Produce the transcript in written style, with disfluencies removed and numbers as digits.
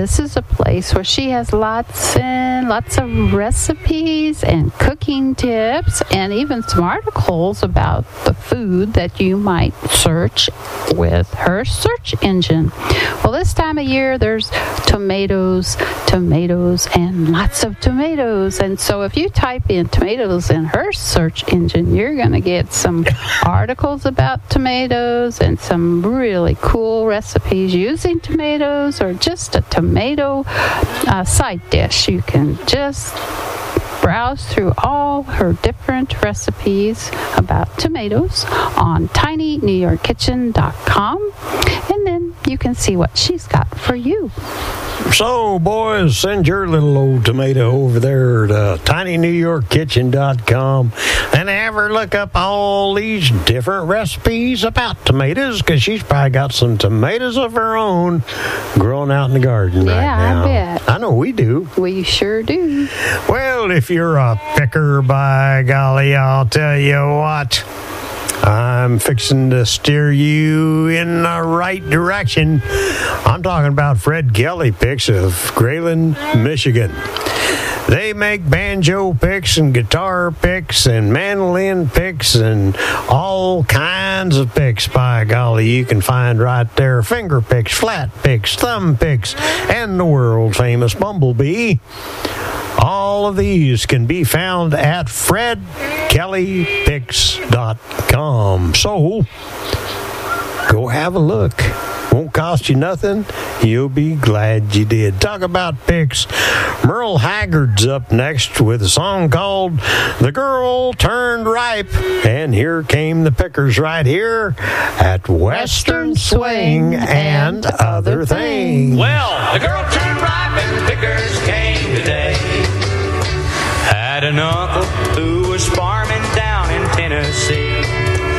this is a place where she has lots and lots of recipes and cooking tips and even some articles about the food that you might search with her search engine. Well, this time of year, there's tomatoes, and lots of tomatoes. And so if you type in tomatoes in her search engine, you're going to get some articles about tomatoes and some really cool recipes using tomatoes or just a tomato side dish. You can just browse through all her different recipes about tomatoes on tinynewyorkkitchen.com, and then you can see what she's got for you. So, boys, send your little old tomato over there to tinynewyorkkitchen.com and have her look up all these different recipes about tomatoes, because she's probably got some tomatoes of her own growing out in the garden right now. Yeah, I bet. I know we do. We sure do. Well, if you're a picker, by golly, I'll tell you what. I'm fixing to steer you in the right direction. I'm talking about Fred Kelly Picks of Grayling, Michigan. They make banjo picks and guitar picks and mandolin picks and all kinds of picks, by golly, you can find right there. Finger picks, flat picks, thumb picks, and the world famous bumblebee. All of these can be found at fredkellypicks.com. So, go have a look. Won't cost you nothing. You'll be glad you did. Talk about picks. Merle Haggard's up next with a song called The Girl Turned Ripe. And here came the pickers right here at Western Swing and Other Things. Well, the girl turned ripe and the pickers came today. Had an uncle who was farming down in Tennessee.